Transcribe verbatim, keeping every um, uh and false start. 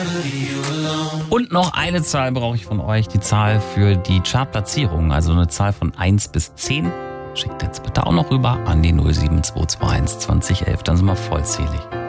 Und noch eine Zahl brauche ich von euch, die Zahl für die Chartplatzierung, also eine Zahl von eins bis zehn. Schickt jetzt bitte auch noch rüber an die null sieben zwei zwei eins zwanzig elf, dann sind wir vollzählig.